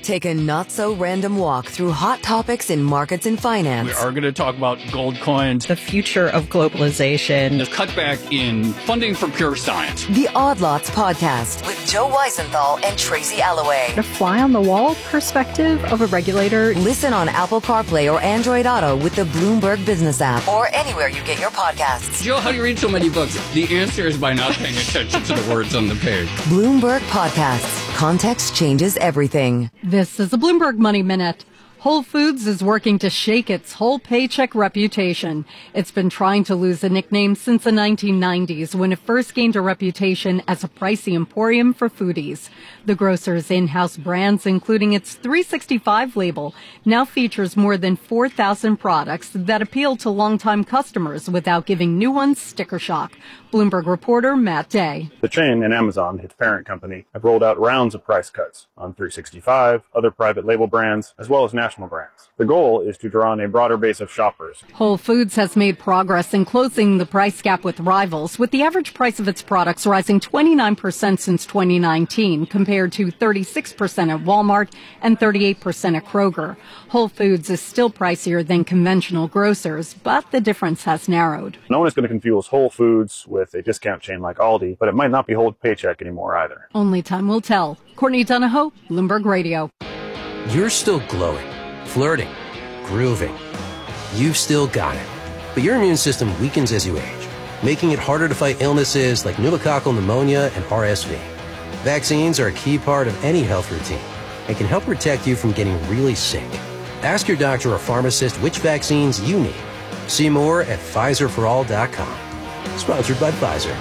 Take a not-so-random walk through hot topics in markets and finance. We are going to talk about gold coins, the future of globalization, the cutback in funding for pure science. The Odd Lots Podcast with Joe Weisenthal and Tracy Alloway. The fly-on-the-wall perspective of a regulator. Listen on Apple CarPlay or Android Auto with the Bloomberg Business app or anywhere you get your podcasts. Joe, how do you read so many books? The answer is by not paying attention to the words on the page. Bloomberg Podcasts. Context changes everything. This is a Bloomberg Money Minute. Whole Foods is working to shake its whole paycheck reputation. It's been trying to lose a nickname since the 1990s when it first gained a reputation as a pricey emporium for foodies. The grocer's in-house brands, including its 365 label, now features more than 4,000 products that appeal to longtime customers without giving new ones sticker shock. Bloomberg reporter Matt Day. The chain and Amazon, its parent company, have rolled out rounds of price cuts on 365, other private label brands, as well as national brands. The goal is to draw on a broader base of shoppers. Whole Foods has made progress in closing the price gap with rivals, with the average price of its products rising 29% since 2019, compared to 36% at Walmart and 38% at Kroger. Whole Foods is still pricier than conventional grocers, but the difference has narrowed. No one is going to confuse Whole Foods with a discount chain like Aldi, but it might not be Whole Paycheck anymore either. Only time will tell. Courtney Donahoe, Bloomberg Radio. You're still glowing, flirting, grooving. You've still got it. But your immune system weakens as you age, making it harder to fight illnesses like pneumococcal pneumonia and RSV. Vaccines are a key part of any health routine and can help protect you from getting really sick. Ask your doctor or pharmacist which vaccines you need. See more at PfizerForAll.com. Sponsored by Pfizer.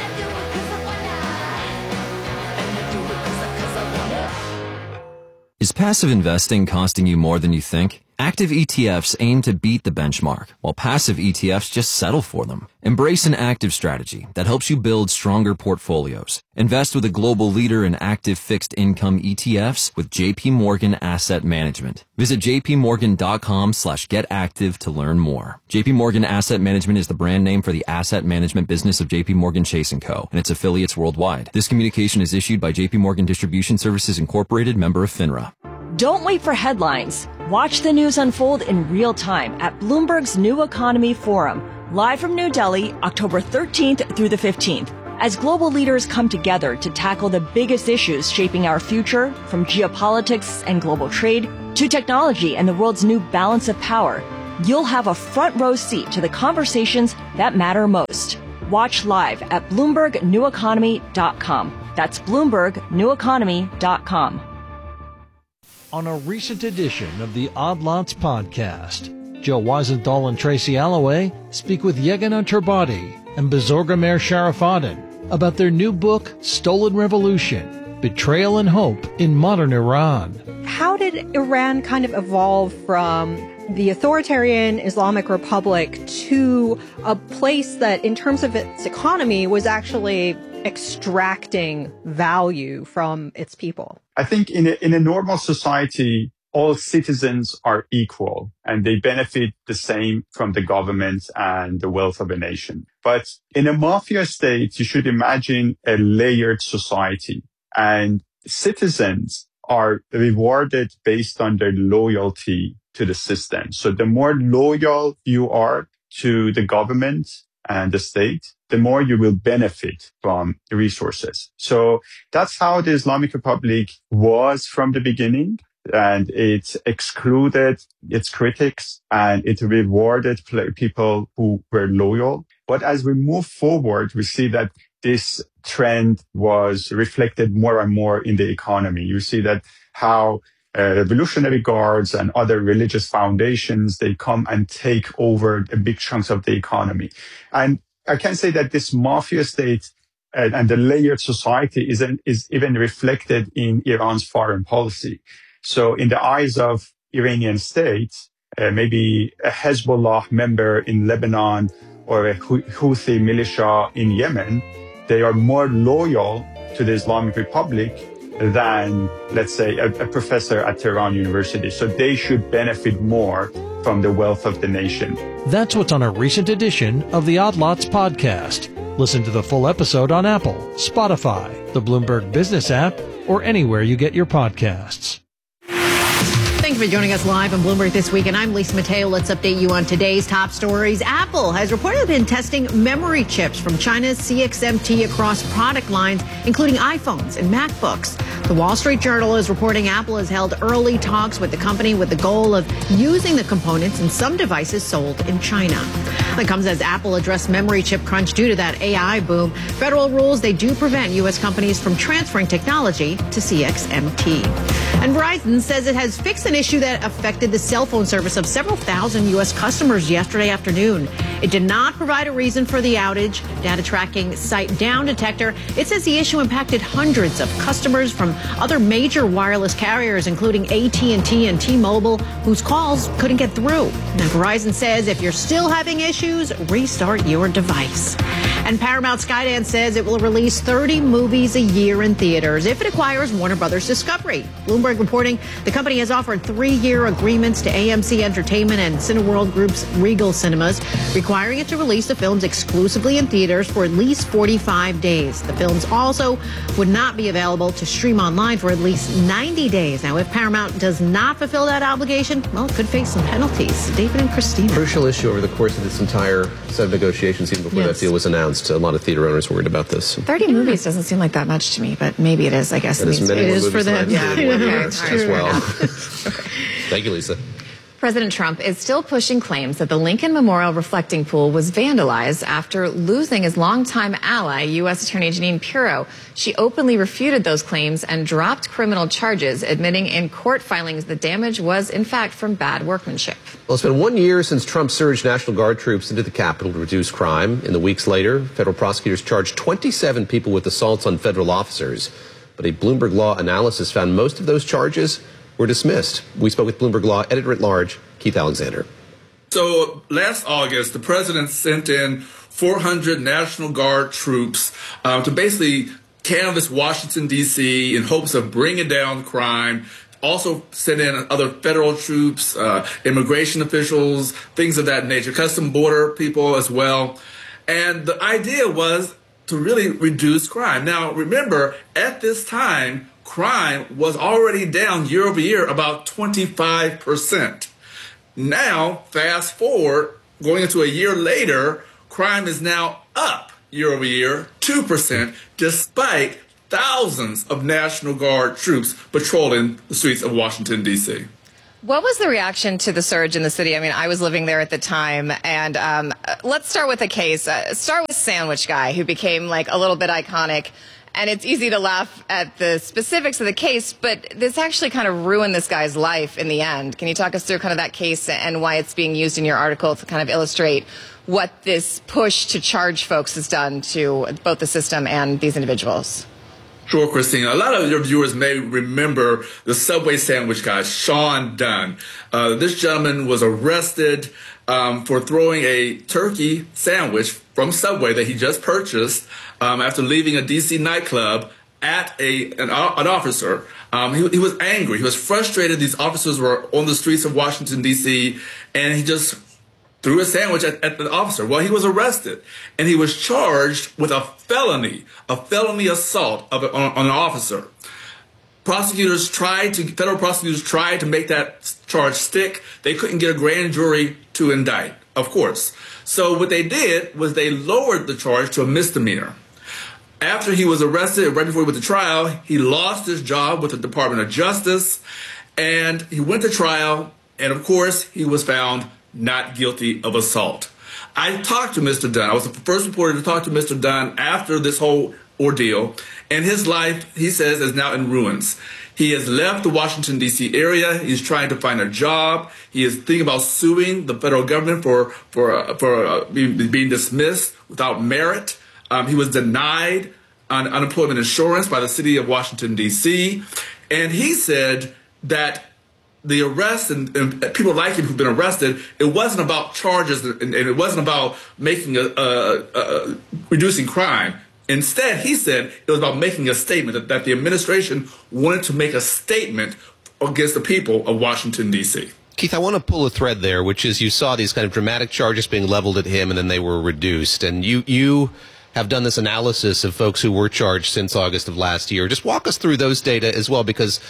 Is passive investing costing you more than you think? Active ETFs aim to beat the benchmark, while passive ETFs just settle for them. Embrace an active strategy that helps you build stronger portfolios. Invest with a global leader in active fixed income ETFs with JP Morgan Asset Management. Visit jpmorgan.com/getactive to learn more. JP Morgan Asset Management is the brand name for the asset management business of JP Morgan Chase & Co. and its affiliates worldwide. This communication is issued by JP Morgan Distribution Services Incorporated, member of FINRA. Don't wait for headlines. Watch the news unfold in real time at Bloomberg's New Economy Forum, live from New Delhi, October 13th through the 15th. As global leaders come together to tackle the biggest issues shaping our future, from geopolitics and global trade to technology and the world's new balance of power, you'll have a front row seat to the conversations that matter most. Watch live at BloombergNewEconomy.com. That's BloombergNewEconomy.com. On a recent edition of the Odd Lots podcast, Joe Weisenthal and Tracy Alloway speak with Yegan Turbati and Bezorgamer Sharafadin about their new book, Stolen Revolution, Betrayal and Hope in Modern Iran. How did Iran kind of evolve from the authoritarian Islamic Republic to a place that, in terms of its economy, was actually extracting value from its people? I think in a normal society, all citizens are equal and they benefit the same from the government and the wealth of a nation. But in a mafia state, you should imagine a layered society, and citizens are rewarded based on their loyalty to the system. So the more loyal you are to the government and the state, the more you will benefit from the resources. So that's how the Islamic Republic was from the beginning. And it excluded its critics and it rewarded people who were loyal. But as we move forward, we see that this trend was reflected more and more in the economy. You see that how Revolutionary Guards and other religious foundations, they come and take over big chunks of the economy. And I can say that this mafia state and the layered society is even reflected in Iran's foreign policy. So in the eyes of Iranian states, maybe a Hezbollah member in Lebanon or a Houthi militia in Yemen, they are more loyal to the Islamic Republic than, let's say, a professor at Tehran University. So they should benefit more from the wealth of the nation. That's what's on a recent edition of the Odd Lots podcast. Listen to the full episode on Apple, Spotify, the Bloomberg Business app, or anywhere you get your podcasts. Thanks for joining us live on Bloomberg This Week, and I'm Lisa Mateo. Let's update you on today's top stories. Apple has reportedly been testing memory chips from China's CXMT across product lines, including iPhones and MacBooks. The Wall Street Journal is reporting Apple has held early talks with the company with the goal of using the components in some devices sold in China. That comes as Apple addressed memory chip crunch due to that AI boom. Federal rules, they do prevent U.S. companies from transferring technology to CXMT. And Verizon says it has fixed an issue that affected the cell phone service of several thousand U.S. customers yesterday afternoon. It did not provide a reason for the outage. Data tracking site Down Detector, it says the issue impacted hundreds of customers from other major wireless carriers, including AT&T and T-Mobile, whose calls couldn't get through. Now, Verizon says if you're still having issues, restart your device. And Paramount Skydance says it will release 30 movies a year in theaters if it acquires Warner Brothers Discovery. Bloomberg reporting the company has offered 3-year agreements to AMC Entertainment and Cineworld Group's Regal Cinemas, requiring it to release the films exclusively in theaters for at least 45 days. The films also would not be available to stream online for at least 90 days. Now, if Paramount does not fulfill that obligation, well, it could face some penalties. David and Christina. Crucial issue over the course of this entire set of negotiations, even before that deal was announced. A lot of theater owners worried about this. 30 movies doesn't seem like that much to me, but maybe it is, I guess. It is for them. As well. Thank you, Lisa. President Trump is still pushing claims that the Lincoln Memorial reflecting pool was vandalized after losing his longtime ally, U.S. Attorney Jeanine Pirro. She openly refuted those claims and dropped criminal charges, admitting in court filings the damage was, in fact, from bad workmanship. Well, it's been 1 year since Trump surged National Guard troops into the Capitol to reduce crime. In the weeks later, federal prosecutors charged 27 people with assaults on federal officers. But a Bloomberg Law analysis found most of those charges were dismissed. We spoke with Bloomberg Law editor-at-large, Keith Alexander. So last August, the president sent in 400 National Guard troops to basically canvass Washington, D.C. in hopes of bringing down crime. Also sent in other federal troops, immigration officials, things of that nature, custom border people as well. And the idea was to really reduce crime. Now, remember, at this time, crime was already down year over year about 25%. Now, fast forward, going into a year later, crime is now up year over year, 2%, despite thousands of National Guard troops patrolling the streets of Washington, D.C. What was the reaction to the surge in the city? I mean, I was living there at the time, and let's start with a case. Start with Sandwich Guy, who became like a little bit iconic. And it's easy to laugh at the specifics of the case, but this actually kind of ruined this guy's life in the end. Can you talk us through kind of that case and why it's being used in your article to kind of illustrate what this push to charge folks has done to both the system and these individuals? Sure, Christina. A lot of your viewers may remember the Subway sandwich guy, Sean Dunn. This gentleman was arrested for throwing a turkey sandwich from Subway that he just purchased after leaving a D.C. nightclub at an officer. He was angry. He was frustrated. These officers were on the streets of Washington, D.C., and he just threw a sandwich at the officer. Well, he was arrested, and he was charged with a felony assault on an officer. Federal prosecutors tried to make that charge stick. They couldn't get a grand jury to indict, of course. So what they did was they lowered the charge to a misdemeanor. After he was arrested, right before he went to trial, he lost his job with the Department of Justice, and he went to trial, and of course, he was found not guilty of assault. I talked to Mr. Dunn. I was the first reporter to talk to Mr. Dunn after this whole ordeal, and his life, he says, is now in ruins. He has left the Washington, D.C. area. He's trying to find a job. He is thinking about suing the federal government for being dismissed without merit. He was denied unemployment insurance by the city of Washington, D.C. And he said that the arrest and people like him who've been arrested, it wasn't about charges and it wasn't about making reducing crime. Instead, he said it was about making a statement that the administration wanted to make a statement against the people of Washington, D.C. Keith, I want to pull a thread there, which is you saw these kind of dramatic charges being leveled at him and then they were reduced. And you have done this analysis of folks who were charged since August of last year. Just walk us through those data as well, because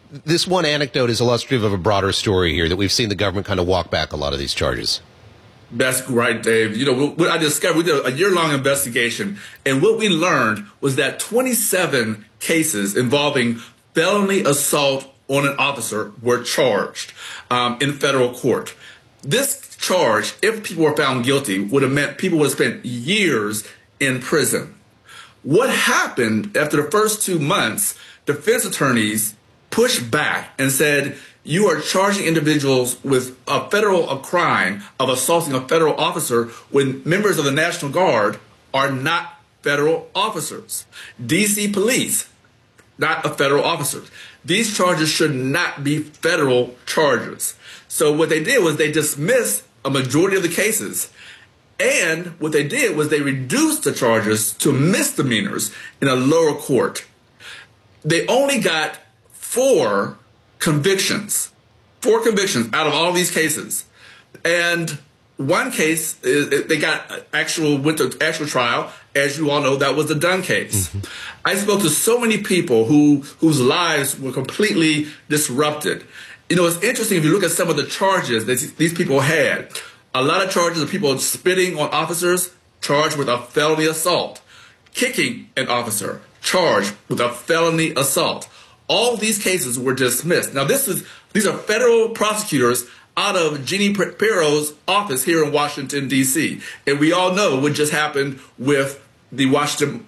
this one anecdote is illustrative of a broader story here, that we've seen the government kind of walk back a lot of these charges. That's right, Dave. You know, what I discovered, we did a year-long investigation, and what we learned was that 27 cases involving felony assault on an officer were charged in federal court. This charge, if people were found guilty, would have meant people would have spent years in prison. What happened after the first 2 months, defense attorneys pushed back and said, you are charging individuals with a crime of assaulting a federal officer when members of the National Guard are not federal officers. DC police, not a federal officer. These charges should not be federal charges. So what they did was they dismissed a majority of the cases. And what they did was they reduced the charges to misdemeanors in a lower court. They only got 4 convictions out of all these cases. And one case, they got went to actual trial. As you all know, that was the Dunn case. Mm-hmm. I spoke to so many people whose lives were completely disrupted. You know, it's interesting if you look at some of the charges that these people had. A lot of charges of people spitting on officers, charged with a felony assault. Kicking an officer, charged with a felony assault. All these cases were dismissed. Now, these are federal prosecutors out of Jeannie Pirro's office here in Washington, D.C. And we all know what just happened with the Washington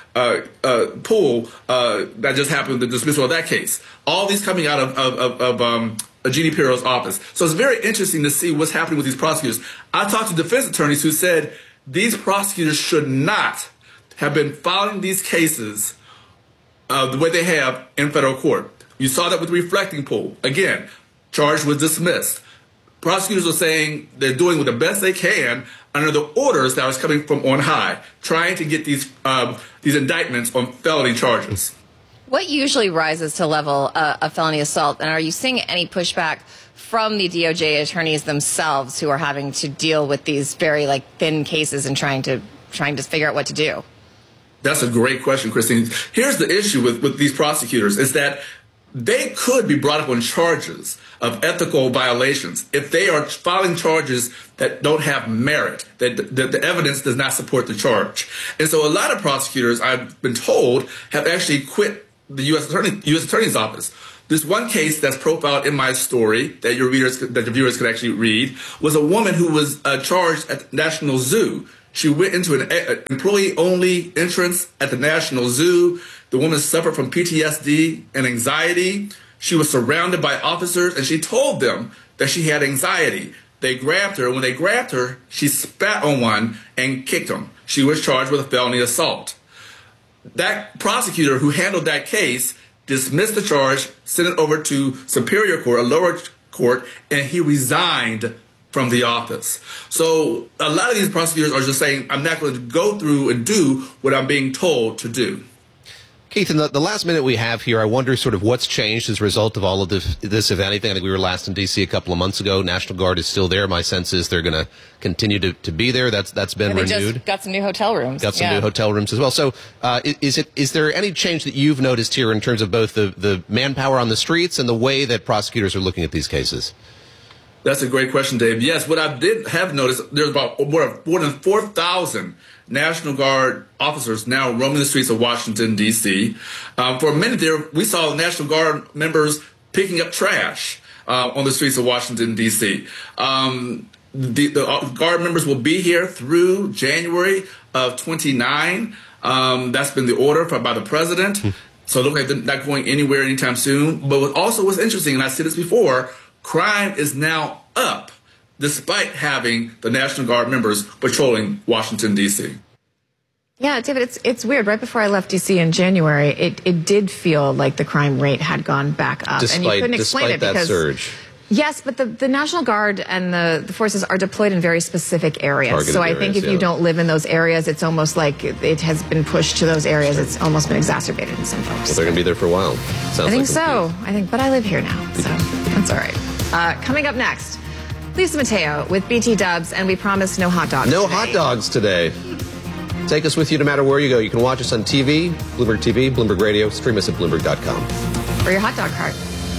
pool that just happened, the dismissal of that case. All these coming out of Jeannie Pirro's office. So it's very interesting to see what's happening with these prosecutors. I talked to defense attorneys who said these prosecutors should not have been filing these cases the way they have in federal court. You saw that with the reflecting pool. Again, charge was dismissed. Prosecutors are saying they're doing the best they can under the orders that was coming from on high, trying to get these indictments on felony charges. What usually rises to level a felony assault, and are you seeing any pushback from the DOJ attorneys themselves who are having to deal with these very thin cases and trying to figure out what to do? That's a great question, Christine. Here's the issue with these prosecutors is that they could be brought up on charges of ethical violations if they are filing charges that don't have merit, that the evidence does not support the charge. And so a lot of prosecutors, I've been told, have actually quit the U.S. Attorney's Office. This one case that's profiled in my story that your viewers could actually read was a woman who was charged at the National Zoo. She went into an employee-only entrance at the National Zoo. The woman suffered from PTSD and anxiety. She was surrounded by officers, and she told them that she had anxiety. They grabbed her. When they grabbed her, she spat on one and kicked him. She was charged with a felony assault. That prosecutor who handled that case dismissed the charge, sent it over to Superior Court, a lower court, and he resigned from the office. So a lot of these prosecutors are just saying, I'm not going to go through and do what I'm being told to do. Keith, in the last minute we have here, I wonder sort of what's changed as a result of all of this, if anything. I think we were last in D.C. a couple of months ago. National Guard is still there. My sense is they're going to continue to be there. That's been renewed. They just got some new hotel rooms. Got some new hotel rooms as well. So is there any change that you've noticed here in terms of both the manpower on the streets and the way that prosecutors are looking at these cases? That's a great question, Dave. Yes, what I did have noticed, there's about more than 4,000 National Guard officers now roaming the streets of Washington, D.C. For a minute there, we saw National Guard members picking up trash on the streets of Washington, D.C. The Guard members will be here through January of 29. That's been the order by the president. So it looks like they're not going anywhere anytime soon. But what's interesting, and I said this before, crime is now up despite having the National Guard members patrolling Washington, D.C. Yeah, David, it's weird. Right before I left D.C. in January, it did feel like the crime rate had gone back up. And you couldn't explain it because surge. Yes, but the National Guard and the forces are deployed in very specific areas. Targeted so I think if you don't live in those areas, it's almost like it has been pushed to those areas. It's almost been exacerbated in some folks. Well, they're going to be there for a while. I think so. But I live here now, so that's all right. Coming up next, Lisa Mateo with BT Dubs, and we promise no hot dogs today. Hot dogs today. Take us with you no matter where you go. You can watch us on TV, Bloomberg TV, Bloomberg Radio, stream us at Bloomberg.com. For your hot dog cart.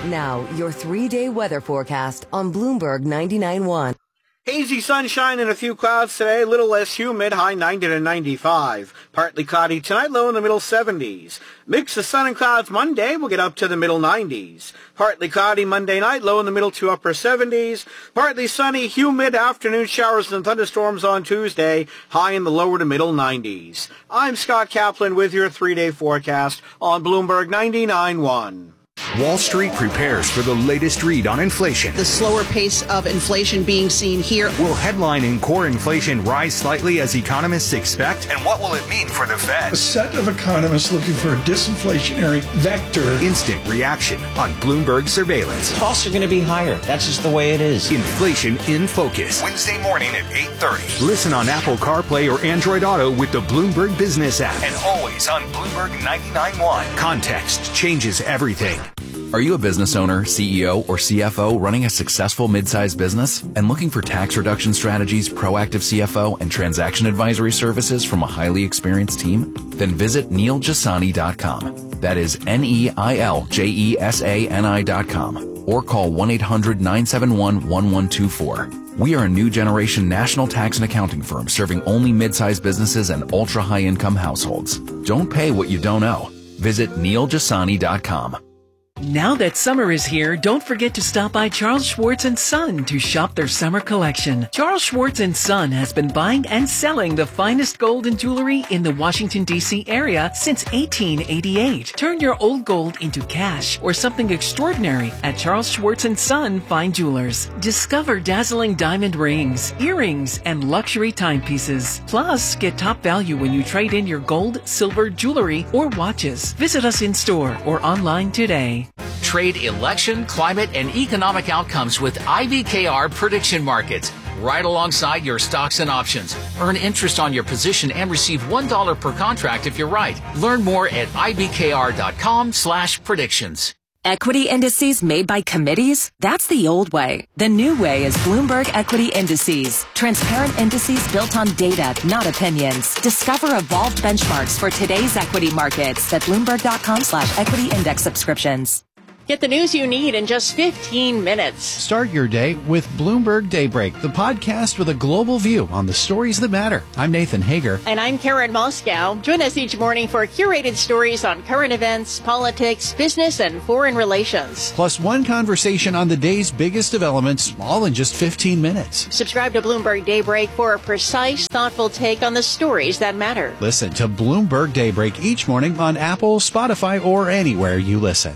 Now, your 3-day weather forecast on Bloomberg 99.1. Hazy sunshine and a few clouds today, a little less humid, high 90 to 95. Partly cloudy tonight, low in the middle 70s. Mix of sun and clouds Monday, we'll get up to the middle 90s. Partly cloudy Monday night, low in the middle to upper 70s. Partly sunny, humid, afternoon showers and thunderstorms on Tuesday, high in the lower to middle 90s. I'm Scott Kaplan with your 3-day forecast on Bloomberg 99.1. Wall Street prepares for the latest read on inflation. The slower pace of inflation being seen here. Will headline and core inflation rise slightly as economists expect? And what will it mean for the Fed? A set of economists looking for a disinflationary vector. Instant reaction on Bloomberg surveillance. Costs are going to be higher. That's just the way it is. Inflation in Focus. Wednesday morning at 8:30. Listen on Apple CarPlay or Android Auto with the Bloomberg Business app. And always on Bloomberg 99.1. Context changes everything. Are you a business owner, CEO, or CFO running a successful mid-sized business and looking for tax reduction strategies, proactive CFO, and transaction advisory services from a highly experienced team? Then visit NeilJasani.com. That is NeilJesani.com. Or call 1-800-971-1124. We are a new generation national tax and accounting firm serving only mid-sized businesses and ultra-high income households. Don't pay what you don't owe. Visit NeilJasani.com. Now that summer is here, don't forget to stop by Charles Schwartz & Son to shop their summer collection. Charles Schwartz & Son has been buying and selling the finest gold and jewelry in the Washington, D.C. area since 1888. Turn your old gold into cash or something extraordinary at Charles Schwartz & Son Fine Jewelers. Discover dazzling diamond rings, earrings, and luxury timepieces. Plus, get top value when you trade in your gold, silver, jewelry, or watches. Visit us in store or online today. Trade election, climate, and economic outcomes with IBKR prediction markets. Right alongside your stocks and options. Earn interest on your position and receive $1 per contract if you're right. Learn more at ibkr.com/predictions. Equity indices made by committees? That's the old way. The new way is Bloomberg Equity Indices. Transparent indices built on data, not opinions. Discover evolved benchmarks for today's equity markets at Bloomberg.com/equity index subscriptions. Get the news you need in just 15 minutes. Start your day with Bloomberg Daybreak, the podcast with a global view on the stories that matter. I'm Nathan Hager. And I'm Karen Moscow. Join us each morning for curated stories on current events, politics, business, and foreign relations. Plus one conversation on the day's biggest developments, all in just 15 minutes. Subscribe to Bloomberg Daybreak for a precise, thoughtful take on the stories that matter. Listen to Bloomberg Daybreak each morning on Apple, Spotify, or anywhere you listen.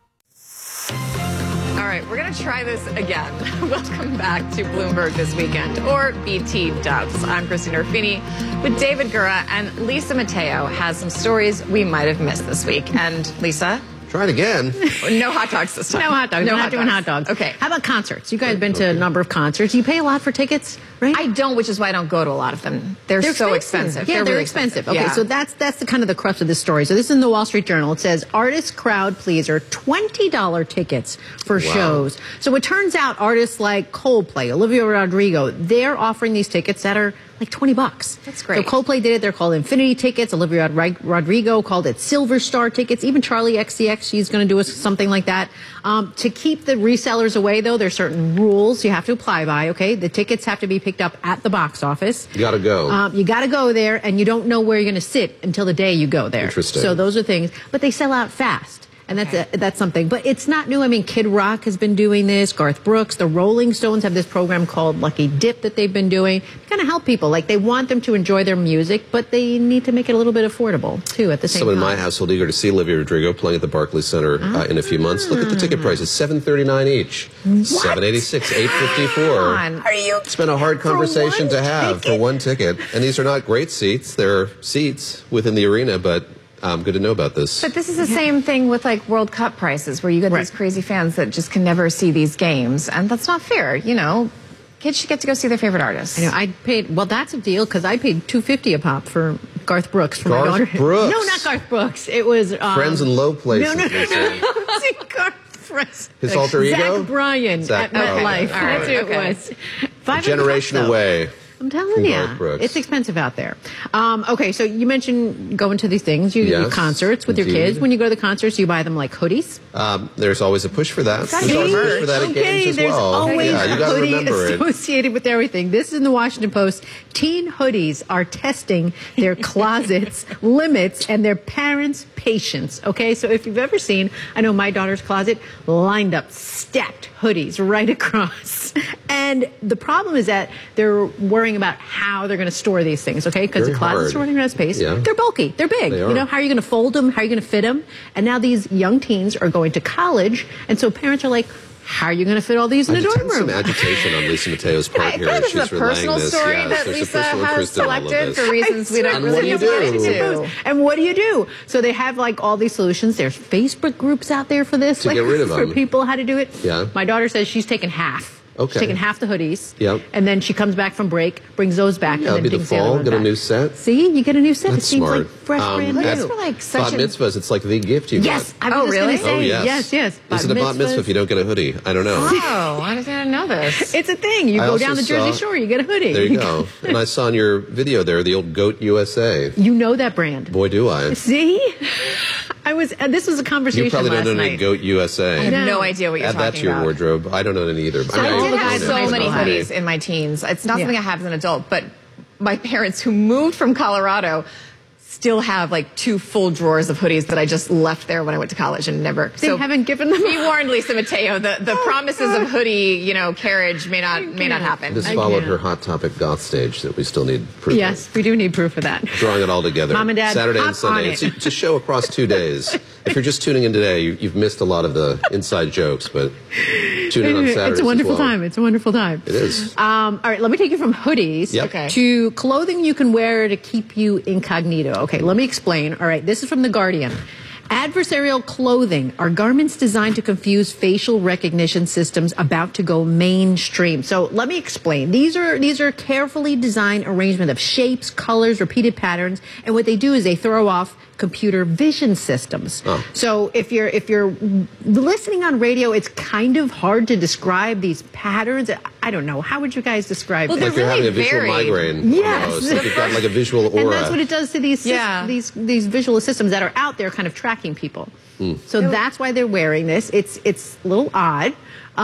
All right, we're going to try this again. Welcome back to Bloomberg This Weekend, or BT Dubs. I'm Christina Ruffini with David Gura, and Lisa Mateo has some stories we might have missed this week. And Lisa? Try it again. No hot dogs this time. No hot dogs. We're not doing hot dogs. Okay. How about concerts? You guys have been to a number of concerts. You pay a lot for tickets, right? I don't, which is why I don't go to a lot of them. They're so expensive. Yeah, they're really expensive. Okay, yeah. so that's the kind of the crux of this story. So this is in the Wall Street Journal. It says artist crowd pleaser, $20 tickets for shows. So it turns out artists like Coldplay, Olivia Rodrigo, they're offering these tickets that are like $20. That's great. So Coldplay did it. They're called Infinity tickets. Olivia Rodrigo called it Silver Star tickets. Even Charlie XCX, she's going to do something like that. To keep the resellers away, though, there's certain rules you have to apply by, okay? The tickets have to be picked up at the box office. You got to go. You got to go there, and you don't know where you're going to sit until the day you go there. Interesting. So those are things. But they sell out fast. And that's something. But it's not new. I mean, Kid Rock has been doing this. Garth Brooks. The Rolling Stones have this program called Lucky Dip that they've been doing. To kind of help people. Like, they want them to enjoy their music, but they need to make it a little bit affordable, too, at the same time. Someone in my household eager to see Olivia Rodrigo playing at the Barclays Center in a few months. Look at the ticket prices. $739 each. What? $786, $854. Are you? It's been a hard conversation to have for one ticket. And these are not great seats. They're seats within the arena, but good to know about this. But this is the same thing with like World Cup prices, where you get these crazy fans that just can never see these games, and that's not fair. You know, kids should get to go see their favorite artists. I know. I paid. Well, that's a deal because I paid $250 a pop for Garth Brooks for my daughter. Brooks. No, not Garth Brooks. It was Friends in Low Places. No. Garth Brooks. His alter ego. Zach Bryan at MetLife. All right. That's who it was. A generation away. I'm telling you, it's expensive out there. Okay, so you mentioned going to these things, you concerts with your kids. When you go to the concerts, you buy them like hoodies. There's always a push for that. There's always a push for that at games as there's well. always you a gotta hoodie remember it. associated with everything. This is in the Washington Post. Teen hoodies are testing their closets, limits, and their parents' patience. Okay, so if you've ever seen, I know my daughter's closet, lined up, stacked hoodies right across. And the problem is that they're worrying about how they're going to store these things, okay? Because the closets are running out of space. Yeah. They're bulky. They're big. They are. You know, how are you going to fold them? How are you going to fit them? And now these young teens are going to college, and so parents are like, how are you going to fit all these in a dorm room? Some agitation on Lisa Mateo's part here. This is a personal story that Lisa has selected for reasons we don't really have time to. And what do you do? So they have like all these solutions. There's Facebook groups out there for this. To get rid of them. For people how to do it. Yeah. My daughter says she's taken half. Okay. She's taking half the hoodies. Yep. And then she comes back from break, brings those back, and then be the takes the other fall, one get back. a new set. See, you get a new set. That's it seems smart. like fresh, brand new. That's for like such Bat mitzvahs, it's like the gift you Yes, got. I was just really? gonna say, Oh, yes. yes. Is it a bat mitzvah if you don't get a hoodie? I don't know. Oh, I didn't know this. It's a thing. You I go also down the Jersey saw- Shore, you get a hoodie. There you go. And I saw in your video there the old Goat USA. You know that brand. Boy, do I. See? This was a conversation You probably last don't own night. any Goat USA. I have no idea what you're Add talking that to your about. wardrobe. I don't own any either. So I did have so many hoodies in my teens. It's not something I have as an adult, but my parents who moved from Colorado still have like 2 full drawers of hoodies that I just left there when I went to college and never. They haven't given them. Be warned, Lisa Mateo. The promises of hoodie, carriage may not happen. This followed her Hot Topic goth stage that we still need proof Yes, we do need proof of that. of. Drawing it all together. Mom and Dad, Saturday hop and Sunday. on it. It's a show across 2 days. If you're just tuning in today, you've missed a lot of the inside jokes, but tune in on Saturday. It's a wonderful time. It's a wonderful time. It is. All right, let me take you from hoodies to clothing you can wear to keep you incognito. Okay, let me explain. All right, this is from The Guardian. Adversarial clothing are garments designed to confuse facial recognition systems about to go mainstream. So let me explain. These are carefully designed arrangement of shapes, colors, repeated patterns, and what they do is they throw off computer vision systems. So if you're listening on radio, it's kind of hard to describe these patterns. I don't know. How would you guys describe it? Like you're having a visual migraine. Yes. Almost. Like you've got like a visual aura. And that's what it does to these visual systems that are out there kind of tracking people. So that's why they're wearing this. It's a little odd.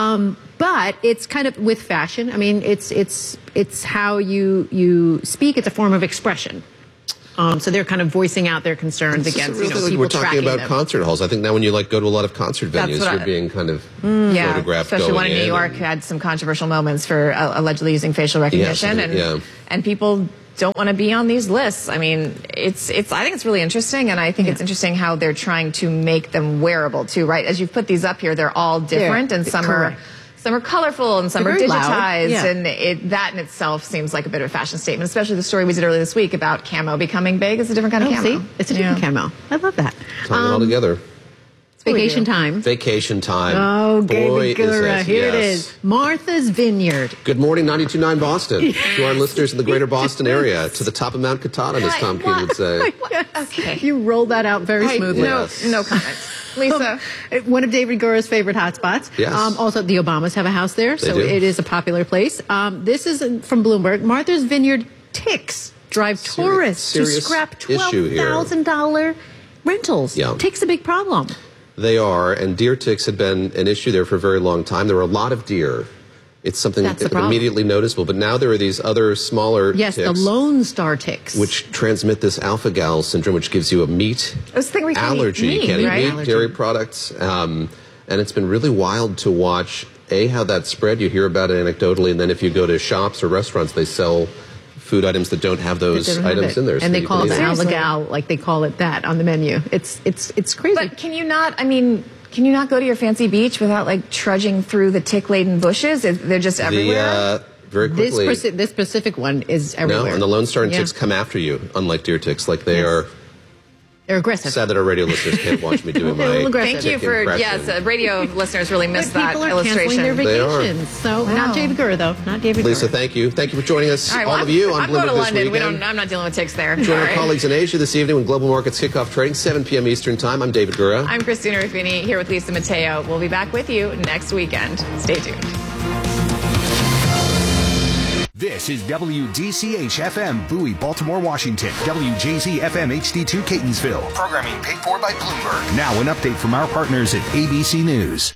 But it's kind of with fashion. I mean, it's how you speak. It's a form of expression. So they're kind of voicing out their concerns against people we're talking tracking about them. concert halls. I think now when you go to a lot of concert venues, you're being kind of photographed especially going one in New York had some controversial moments for allegedly using facial recognition, and people don't want to be on these lists. I mean, I think it's really interesting, and I think it's interesting how they're trying to make them wearable too, right? As you've put these up here, they're all different, and some are colorful and some are digitized, and that in itself seems like a bit of a fashion statement, especially the story we did earlier this week about camo becoming big. It's a different kind of camo. See? It's a different camo. I love that. Tying it all together. It's vacation time. Vacation time. Oh, Boy, David Gura, is here it is. Martha's Vineyard. Good morning, 92.9 Boston. To our listeners in the greater Boston area, to the top of Mount Katahdin, as Tom King would say. Okay. You rolled that out very smoothly. No comment. Lisa. One of David Gura's favorite hotspots. Yes. Also, the Obamas have a house there, so it is a popular place. This is from Bloomberg. Martha's Vineyard ticks drive tourists to scrap $12,000 rentals. Yeah. Ticks a big problem. They are, and deer ticks had been an issue there for a very long time. There were a lot of deer. It's something immediately noticeable. But now there are these other smaller ticks. The Lone Star ticks. Which transmit this alpha-gal syndrome, which gives you a meat allergy. You can't eat meat, dairy products. And it's been really wild to watch, how that spread. You hear about it anecdotally, and then if you go to shops or restaurants, they sell food items that don't have those items in there. And they call it alpha-gal, like they call it that on the menu. It's crazy. But can you not go to your fancy beach without trudging through the tick-laden bushes? They're just everywhere. Very quickly. This specific one is everywhere. No, and the Lone Star and ticks come after you, unlike deer ticks. They are. They're aggressive. Sad that our radio listeners can't watch me doing my Thank you for radio listeners really missed that illustration. Canceling their vacations. So not David Gura though, not David Gura. Lisa, thank you for joining us. All of you on I'm going to Bloomberg London. I'm not dealing with ticks there. Join our colleagues in Asia this evening when global markets kick off trading 7 p.m. Eastern Time. I'm David Gura. I'm Christina Ruffini here with Lisa Mateo. We'll be back with you next weekend. Stay tuned. This is WGCH-FM, Bowie, Baltimore, Washington. WJZ-FM HD2, Catonsville. Programming paid for by Bloomberg. Now an update from our partners at ABC News.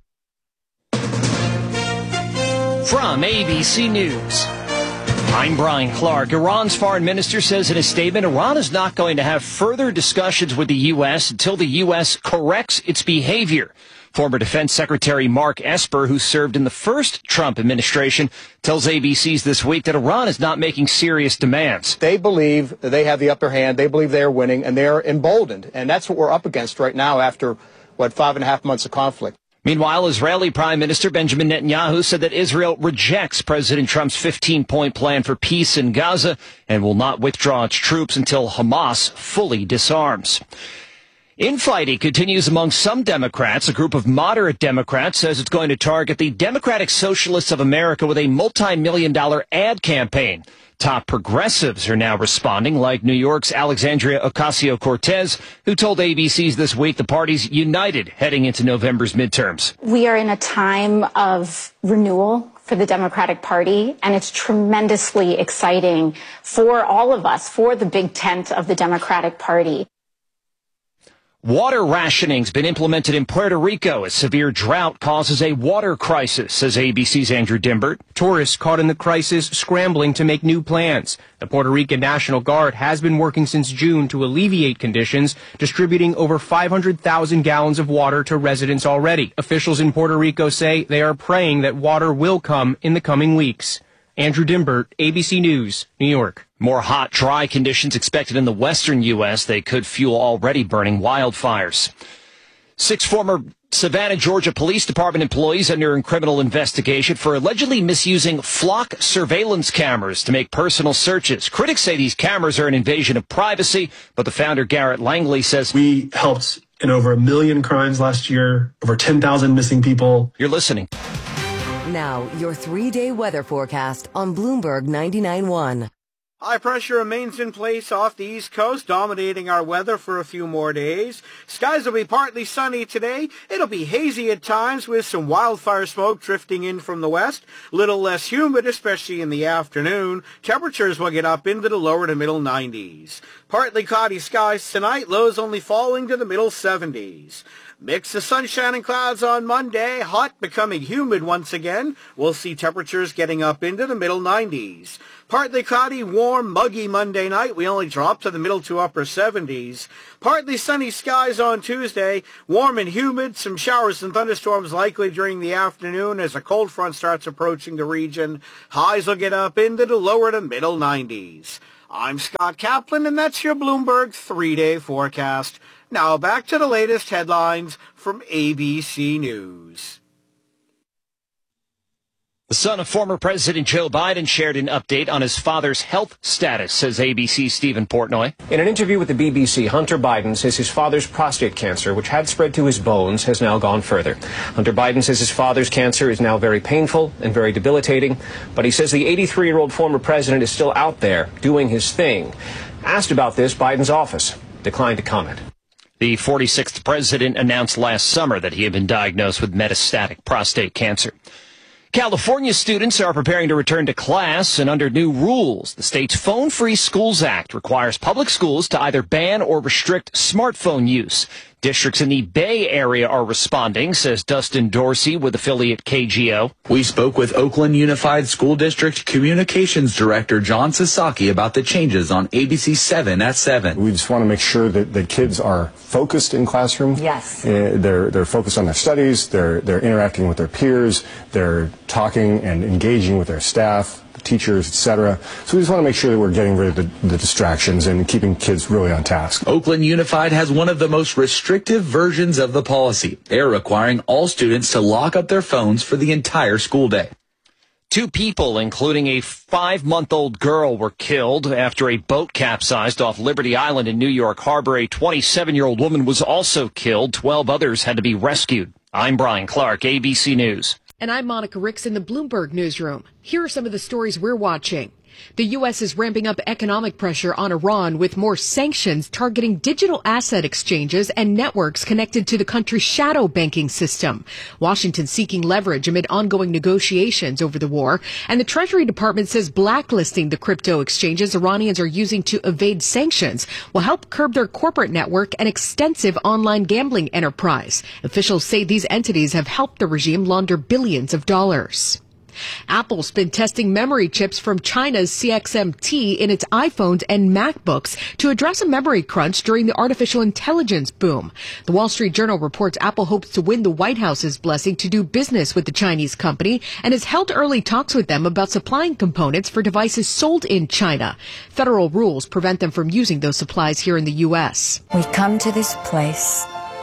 From ABC News, I'm Brian Clark. Iran's foreign minister says in a statement, Iran is not going to have further discussions with the U.S. until the U.S. corrects its behavior. Former Defense Secretary Mark Esper, who served in the first Trump administration, tells ABC's This Week that Iran is not making serious demands. They believe they have the upper hand. They believe they are winning, and they are emboldened. And that's what we're up against right now after, 5.5 months of conflict. Meanwhile, Israeli Prime Minister Benjamin Netanyahu said that Israel rejects President Trump's 15-point plan for peace in Gaza and will not withdraw its troops until Hamas fully disarms. Infighting continues among some Democrats. A group of moderate Democrats says it's going to target the Democratic Socialists of America with a multi-million-dollar ad campaign. Top progressives are now responding, like New York's Alexandria Ocasio-Cortez, who told ABC's This Week the party's united heading into November's midterms. We are in a time of renewal for the Democratic Party, and it's tremendously exciting for all of us, for the big tent of the Democratic Party. Water rationing's been implemented in Puerto Rico as severe drought causes a water crisis, says ABC's Andrew Dimbert. Tourists caught in the crisis scrambling to make new plans. The Puerto Rican National Guard has been working since June to alleviate conditions, distributing over 500,000 gallons of water to residents already. Officials in Puerto Rico say they are praying that water will come in the coming weeks. Andrew Dimbert, ABC News, New York. More hot, dry conditions expected in the western U.S. They could fuel already burning wildfires. 6 former Savannah, Georgia Police Department employees under criminal investigation for allegedly misusing flock surveillance cameras to make personal searches. Critics say these cameras are an invasion of privacy, but the founder, Garrett Langley, says we helped in over 1 million crimes last year, over 10,000 missing people. You're listening. Now, your 3-day weather forecast on Bloomberg 99.1. High pressure remains in place off the East Coast, dominating our weather for a few more days. Skies will be partly sunny today. It'll be hazy at times with some wildfire smoke drifting in from the west. Little less humid, especially in the afternoon. Temperatures will get up into the lower to middle 90s. Partly cloudy skies tonight, lows only falling to the middle 70s. Mix of sunshine and clouds on Monday, hot becoming humid once again. We'll see temperatures getting up into the middle 90s. Partly cloudy, warm, muggy Monday night. We only drop to the middle to upper 70s. Partly sunny skies on Tuesday, warm and humid. Some showers and thunderstorms likely during the afternoon as a cold front starts approaching the region. Highs will get up into the lower to middle 90s. I'm Scott Kaplan, and that's your Bloomberg 3-day forecast. Now back to the latest headlines from ABC News. The son of former President Joe Biden shared an update on his father's health status, says ABC's Stephen Portnoy. In an interview with the BBC, Hunter Biden says his father's prostate cancer, which had spread to his bones, has now gone further. Hunter Biden says his father's cancer is now very painful and very debilitating, but he says the 83-year-old former president is still out there doing his thing. Asked about this, Biden's office declined to comment. The 46th president announced last summer that he had been diagnosed with metastatic prostate cancer. California students are preparing to return to class, and under new rules, the state's Phone-Free Schools Act requires public schools to either ban or restrict smartphone use. Districts in the Bay Area are responding, says Dustin Dorsey with affiliate KGO. We spoke with Oakland Unified School District Communications Director John Sasaki about the changes on ABC 7 at 7. We just want to make sure that the kids are focused in classroom. Yes. They're focused on their studies, they're interacting with their peers, they're talking and engaging with their staff, teachers, etc. So we just want to make sure that we're getting rid of the distractions and keeping kids really on task. Oakland Unified has one of the most restrictive versions of the policy. They're requiring all students to lock up their phones for the entire school day. 2 people, including a 5-month-old girl, were killed after a boat capsized off Liberty Island in New York Harbor. A 27-year-old woman was also killed. 12 others had to be rescued. I'm Brian Clark, ABC News. And I'm Monica Ricks in the Bloomberg Newsroom. Here are some of the stories we're watching. The U.S. is ramping up economic pressure on Iran with more sanctions targeting digital asset exchanges and networks connected to the country's shadow banking system. Washington seeking leverage amid ongoing negotiations over the war, and the Treasury Department says blacklisting the crypto exchanges Iranians are using to evade sanctions will help curb their corporate network and extensive online gambling enterprise. Officials say these entities have helped the regime launder billions of dollars. Apple's been testing memory chips from China's CXMT in its iPhones and MacBooks to address a memory crunch during the artificial intelligence boom. The Wall Street Journal reports Apple hopes to win the White House's blessing to do business with the Chinese company and has held early talks with them about supplying components for devices sold in China. Federal rules prevent them from using those supplies here in the U.S. We come to this place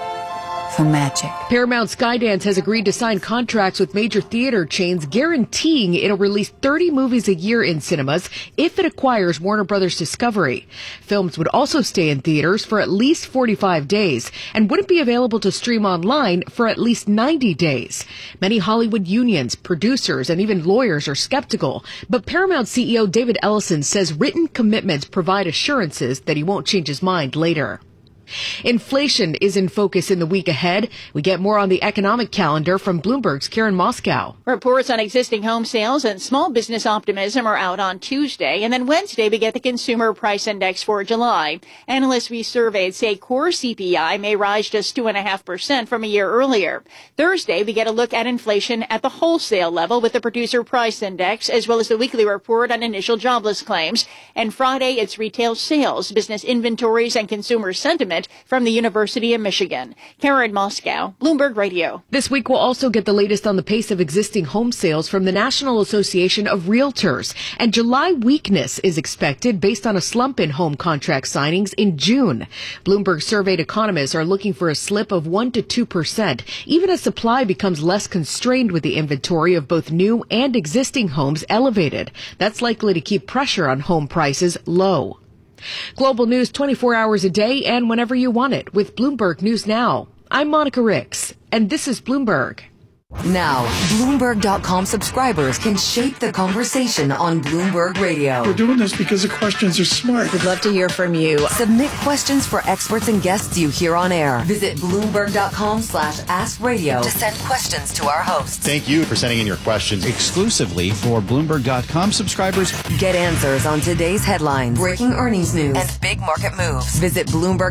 for magic. Paramount Skydance has agreed to sign contracts with major theater chains guaranteeing it'll release 30 movies a year in cinemas if it acquires Warner Brothers Discovery. Films would also stay in theaters for at least 45 days and wouldn't be available to stream online for at least 90 days. Many Hollywood unions, producers, and even lawyers are skeptical, but Paramount CEO David Ellison says written commitments provide assurances that he won't change his mind later. Inflation is in focus in the week ahead. We get more on the economic calendar from Bloomberg's Karen Moscow. Reports on existing home sales and small business optimism are out on Tuesday, and then Wednesday we get the Consumer Price Index for July. Analysts we surveyed say core CPI may rise just 2.5% from a year earlier. Thursday we get a look at inflation at the wholesale level with the Producer Price Index, as well as the weekly report on initial jobless claims. And Friday it's retail sales, business inventories, and consumer sentiment from the University of Michigan. Karen Moscow, Bloomberg Radio. This week we'll also get the latest on the pace of existing home sales from the National Association of Realtors. And July weakness is expected based on a slump in home contract signings in June. Bloomberg surveyed economists are looking for a slip of 1 to 2%, even as supply becomes less constrained with the inventory of both new and existing homes elevated. That's likely to keep pressure on home prices low. Global news 24 hours a day and whenever you want it with Bloomberg News Now. I'm Monica Ricks, and this is Bloomberg. Now, Bloomberg.com subscribers can shape the conversation on Bloomberg Radio. We're doing this because the questions are smart. We'd love to hear from you. Submit questions for experts and guests you hear on air. Visit Bloomberg.com/AskRadio to send questions to our hosts. Thank you for sending in your questions exclusively for Bloomberg.com subscribers. Get answers on today's headlines, breaking earnings news, and big market moves. Visit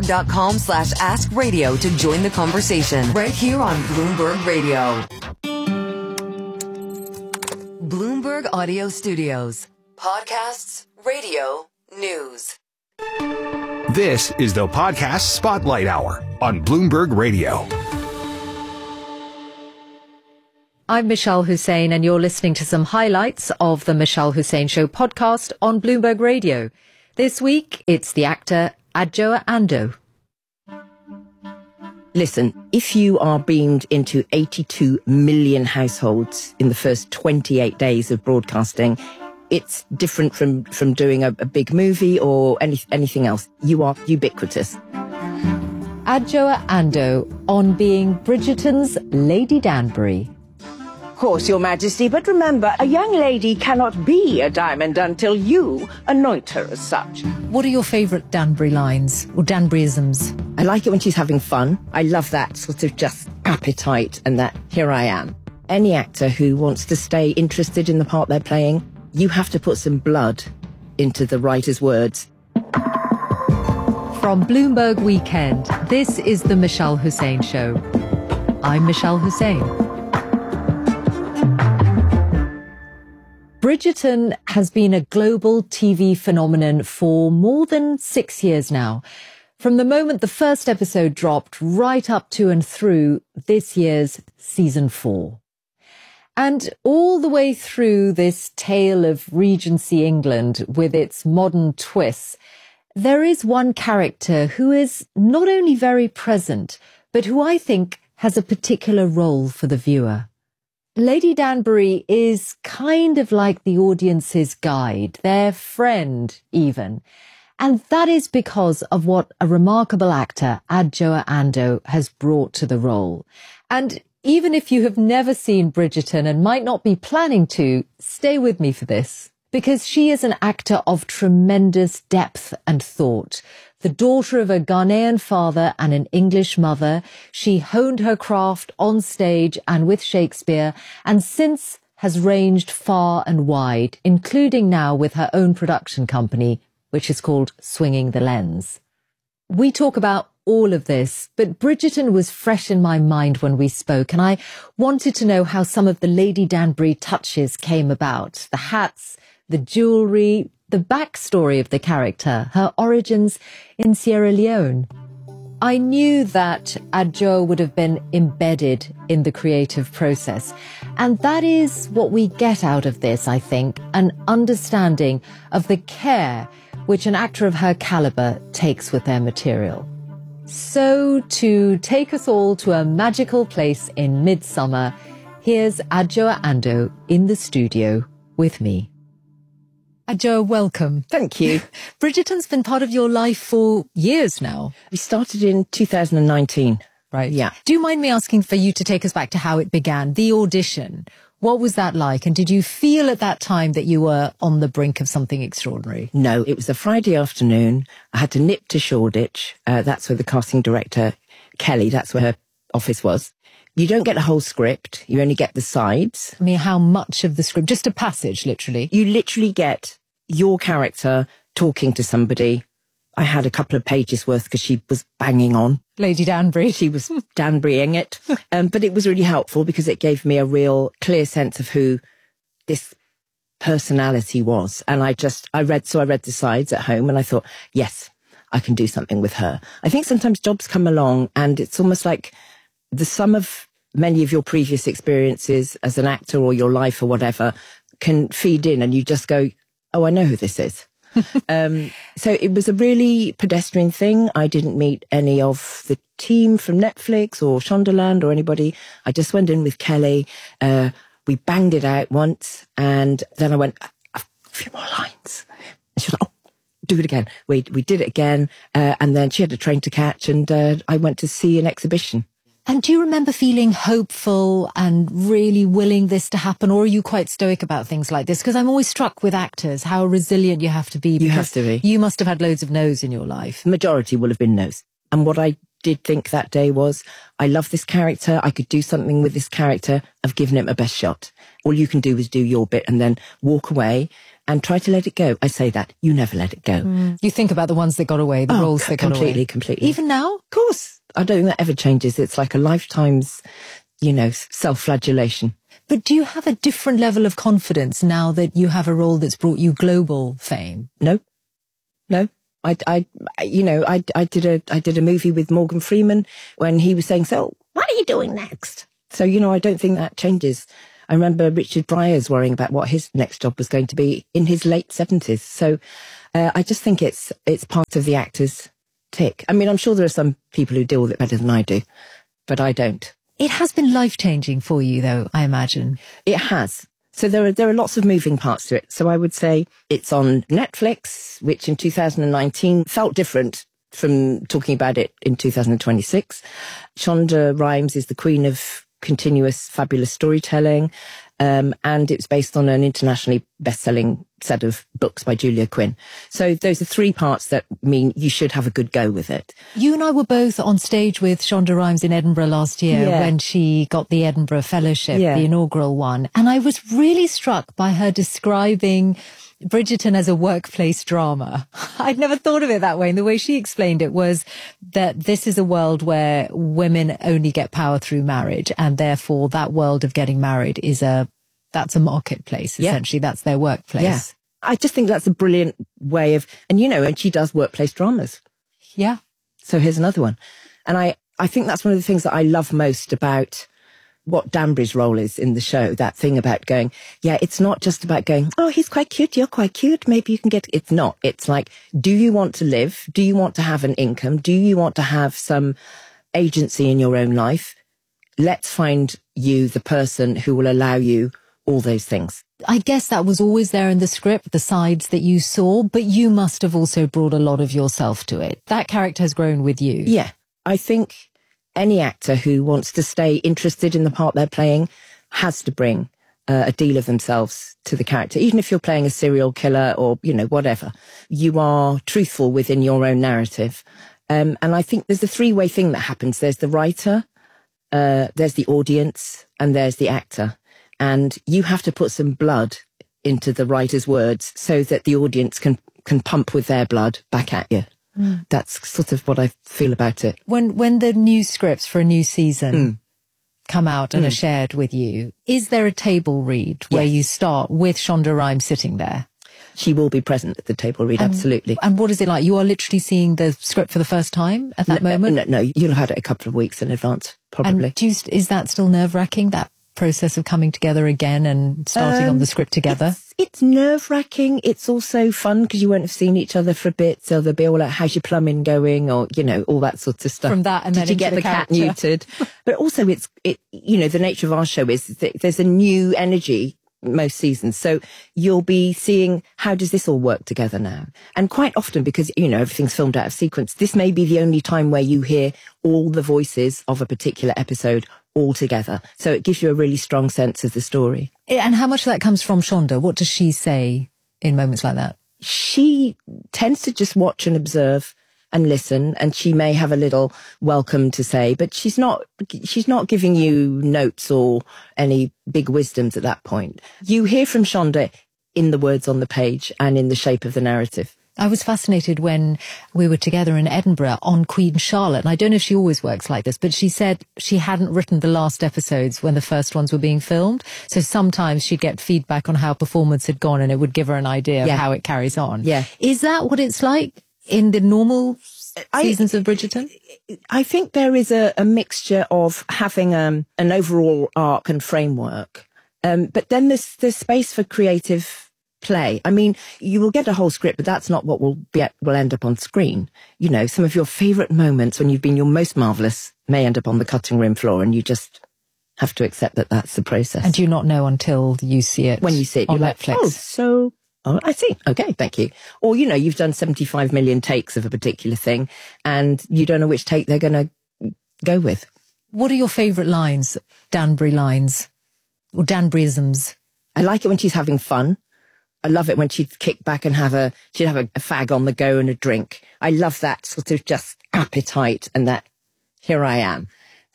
Bloomberg.com/AskRadio to join the conversation right here on Bloomberg Radio. Bloomberg Audio Studios. Podcasts, radio, news. This is the Podcast Spotlight Hour on Bloomberg Radio. I'm Michelle Hussein, and you're listening to some highlights of the Michelle Hussein Show podcast on Bloomberg Radio. This week, it's the actor Adjoa Andoh. Listen, if you are beamed into 82 million households in the first 28 days of broadcasting, it's different from doing a big movie or anything else. You are ubiquitous. Adjoa Andoh on being Bridgerton's Lady Danbury. Of course, Your Majesty, but remember, a young lady cannot be a diamond until you anoint her as such. What are your favourite Danbury lines or Danburyisms? I like it when she's having fun. I love that sort of just appetite and that here I am. Any actor who wants to stay interested in the part they're playing, you have to put some blood into the writer's words. From Bloomberg Weekend, this is the Michelle Hussein Show. I'm Michelle Hussein. Bridgerton has been a global TV phenomenon for more than 6 years now. From the moment the first episode dropped right up to and through this year's season 4. And all the way through this tale of Regency England with its modern twists, there is one character who is not only very present, but who I think has a particular role for the viewer. Lady Danbury is kind of like the audience's guide, their friend even. And that is because of what a remarkable actor, Adjoa Andoh, has brought to the role. And even if you have never seen Bridgerton and might not be planning to, stay with me for this. because she is an actor of tremendous depth and thought. The daughter of a Ghanaian father and an English mother, she honed her craft on stage and with Shakespeare, and since has ranged far and wide, including now with her own production company, which is called Swinging the Lens. We talk about all of this, but Bridgerton was fresh in my mind when we spoke, and I wanted to know how some of the Lady Danbury touches came about. The hats, the jewellery, the backstory of the character, her origins in Sierra Leone. I knew that Adjoa would have been embedded in the creative process. And that is what we get out of this, I think, an understanding of the care which an actor of her caliber takes with their material. So, to take us all to a magical place in midsummer, here's Adjoa Andoh in the studio with me. Adjoa, welcome. Thank you. Bridgerton's been part of your life for years now. We started in 2019. Right. Yeah. Do you mind me asking for you to take us back to how it began, the audition? What was that like? And did you feel at that time that you were on the brink of something extraordinary? No, it was a Friday afternoon. I had to nip to Shoreditch. That's where the casting director, Kelly, that's where her office was. You don't get a whole script. You only get the sides. I mean, how much of the script? Just a passage, literally. You literally get your character talking to somebody. I had a couple of pages worth because she was banging on. Lady Danbury. She was Danburying it. But it was really helpful because it gave me a real clear sense of who this personality was. And I read the sides at home and I thought, yes, I can do something with her. I think sometimes jobs come along and it's almost like the sum of many of your previous experiences as an actor or your life or whatever can feed in and you just go, oh, I know who this is. So it was a really pedestrian thing. I didn't meet any of the team from Netflix or Shondaland or anybody. I just went in with Kelly. We banged it out once and then I went, a few more lines. And she was like, oh, do it again. We did it again. And then she had a train to catch and I went to see an exhibition. And do you remember feeling hopeful and really willing this to happen? Or are you quite stoic about things like this? Because I'm always struck with actors, how resilient you have to be. You have to be. You must have had loads of no's in your life. The majority will have been no's. And what I did think that day was, I love this character. I could do something with this character. I've given it my best shot. All you can do is do your bit and then walk away and try to let it go. I say that. You never let it go. You think about the ones that got away, the roles that got away. Completely. Even now? Of course. I don't think that ever changes. It's like a lifetime's, self-flagellation. But do you have a different level of confidence now that you have a role that's brought you global fame? No. I did a movie with Morgan Freeman when he was saying, so what are you doing next? So, I don't think that changes. I remember Richard Bryars worrying about what his next job was going to be in his late 70s. So I just think it's part of the actor's tick. I mean, I'm sure there are some people who deal with it better than I do, but I don't. It has been life-changing for you, though, I imagine. It has. So there are lots of moving parts to it. So I would say it's on Netflix, which in 2019 felt different from talking about it in 2026. Shonda Rhimes is the queen of continuous, fabulous storytelling. And it's based on an internationally best-selling set of books by Julia Quinn. So those are three parts that mean you should have a good go with it. You and I were both on stage with Shonda Rhimes in Edinburgh last year when she got the Edinburgh Fellowship, the inaugural one. And I was really struck by her describing Bridgerton as a workplace drama. I'd never thought of it that way. And the way she explained it was that this is a world where women only get power through marriage. And therefore that world of getting married that's a marketplace, essentially. That's their workplace. Yeah. I just think that's a brilliant way of, and she does workplace dramas. Yeah. So here's another one. And I think that's one of the things that I love most about what Danbury's role is in the show, that thing about going, it's not just about going, oh, he's quite cute, you're quite cute, maybe you can get, it's not. It's like, do you want to live? Do you want to have an income? Do you want to have some agency in your own life? Let's find you the person who will allow you all those things. I guess that was always there in the script, the sides that you saw, but you must have also brought a lot of yourself to it. That character has grown with you. Yeah. I think any actor who wants to stay interested in the part they're playing has to bring a deal of themselves to the character. Even if you're playing a serial killer or, whatever, you are truthful within your own narrative. And I think there's a three-way thing that happens. There's the writer, there's the audience, and there's the actor. And you have to put some blood into the writer's words so that the audience can pump with their blood back at you. That's sort of what I feel about it. When the new scripts for a new season come out and are shared with you, is there a table read where you start with Shonda Rhimes sitting there? She will be present at the table read, absolutely. And what is it like? You are literally seeing the script for the first time at that moment? No, you'll have had it a couple of weeks in advance, probably. And is that still nerve-wracking, that process of coming together again and starting on the script together? It's nerve-wracking. It's also fun because you won't have seen each other for a bit, so they'll be all like, how's your plumbing going? Or, all that sort of stuff. From that and then did you get the cat neutered? But also the nature of our show is that there's a new energy most seasons. So you'll be seeing, how does this all work together now? And quite often, because, everything's filmed out of sequence, this may be the only time where you hear all the voices of a particular episode all together. So it gives you a really strong sense of the story. And how much of that comes from Shonda? What does she say in moments like that? She tends to just watch and observe and listen, and she may have a little welcome to say, but she's not giving you notes or any big wisdoms at that point. You hear from Shonda in the words on the page and in the shape of the narrative. I was fascinated when we were together in Edinburgh on Queen Charlotte, and I don't know if she always works like this, but she said she hadn't written the last episodes when the first ones were being filmed. So sometimes she'd get feedback on how performance had gone and it would give her an idea of how it carries on. Yeah. Is that what it's like in the normal seasons of Bridgerton? I think there is a mixture of having an overall arc and framework, but then there's space for creative play. I mean, you will get a whole script, but that's not what will end up on screen. Some of your favourite moments when you've been your most marvellous may end up on the cutting room floor, and you just have to accept that that's the process. And you not know until you see it. When you see it, on you're Netflix. like, oh, I see. Okay, thank you. Or, you've done 75 million takes of a particular thing, and you don't know which take they're going to go with. What are your favourite lines, Danbury lines, or Danburyisms? I like it when she's having fun. I love it when she'd kick back and she'd have a fag on the go and a drink. I love that sort of just appetite and that, here I am.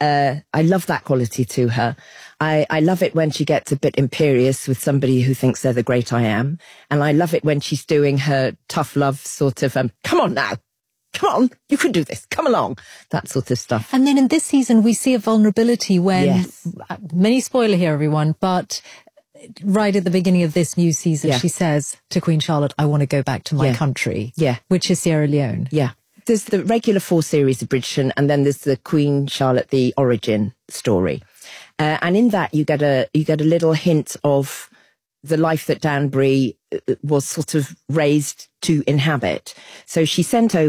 I love that quality to her. I love it when she gets a bit imperious with somebody who thinks they're the great I am. And I love it when she's doing her tough love sort of, come on now. Come on, you can do this. Come along. That sort of stuff. And then in this season, we see a vulnerability when, mini spoiler here, everyone, but right at the beginning of this new season, she says to Queen Charlotte, I want to go back to my country. Yeah. Which is Sierra Leone. Yeah. There's the regular 4 series of Bridgerton, and then there's the Queen Charlotte, the origin story. And in that, you get a little hint of the life that Danbury was sort of raised to inhabit. So she sent over